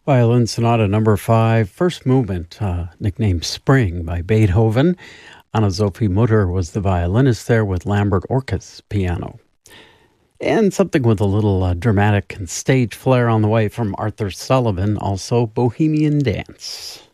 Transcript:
Violin Sonata Number 5, first movement, nicknamed Spring by Beethoven. Anna Sophie Mutter was the violinist there with Lambert Orkes piano. And something with a little dramatic and stage flair on the way from Arthur Sullivan, also Bohemian Dance.